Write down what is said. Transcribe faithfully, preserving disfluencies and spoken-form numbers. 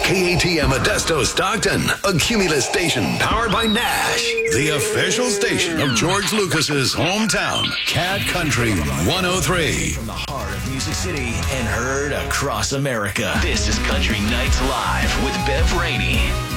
K A T M Modesto Stockton, a Cumulus station powered by Nash, the official station of George Lucas's hometown, Cat Country one oh three. From the heart of Music City and heard across America. This is Country Nights Live with Bev Rainey.